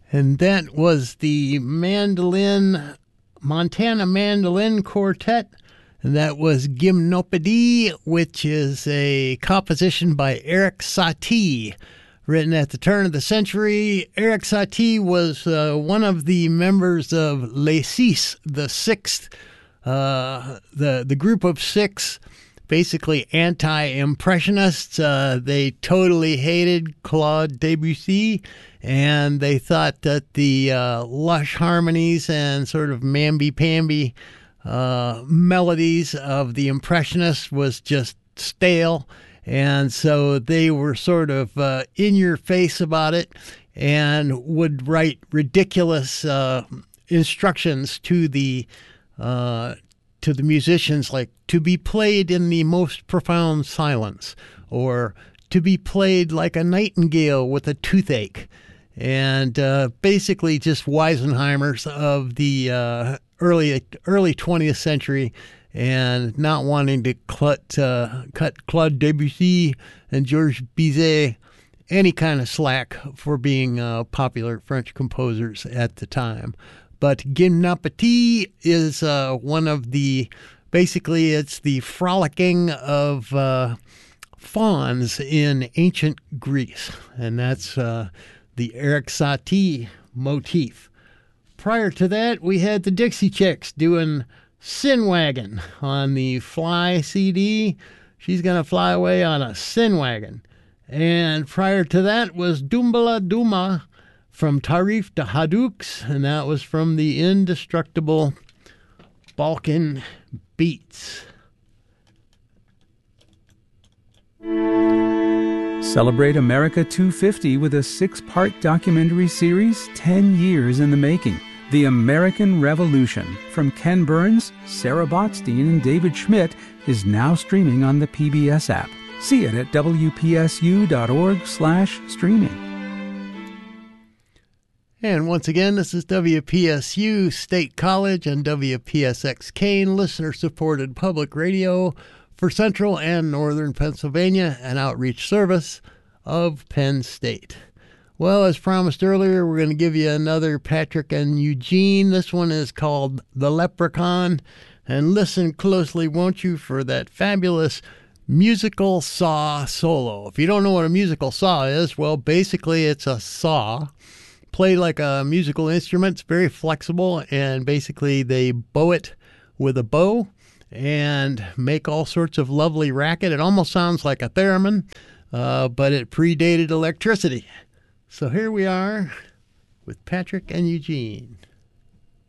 And that was the Montana Mandolin Quartet. And that was Gymnopédie, which is a composition by Erik Satie, written at the turn of the century. Erik Satie was one of the members of Les Six, the Sixth, the group of six, basically anti-impressionists. They totally hated Claude Debussy, and they thought that the lush harmonies and sort of mamby-pamby melodies of the Impressionists was just stale, and so they were sort of in your face about it and would write ridiculous instructions to the musicians, like to be played in the most profound silence, or to be played like a nightingale with a toothache, and basically just Weisenheimers of the early 20th century, and not wanting to cut Claude Debussy and Georges Bizet any kind of slack for being popular French composers at the time. But Gymnopédie is one of the, basically it's the frolicking of fauns in ancient Greece, and that's the Erik Satie motif. Prior to that, we had the Dixie Chicks doing Sin Wagon on the Fly CD. She's going to fly away on a Sin Wagon. And prior to that was Dumbala Duma from Tarif de Hadouks, and that was from the indestructible Balkan Beats. Celebrate America 250 with a 6-part documentary series, 10 years in the making. The American Revolution, from Ken Burns, Sarah Botstein, and David Schmidt, is now streaming on the PBS app. See it at wpsu.org/streaming. And once again, this is WPSU State College and WPSX Kane, listener-supported public radio for Central and Northern Pennsylvania, an outreach service of Penn State. Well, as promised earlier, we're going to give you another Patrick and Eugene. This one is called The Leprechaun. And listen closely, won't you, for that fabulous musical saw solo. If you don't know what a musical saw is, well, basically it's a saw played like a musical instrument. It's very flexible, and basically they bow it with a bow and make all sorts of lovely racket. It almost sounds like a theremin, but it predated electricity. So here we are with Patrick and Eugene.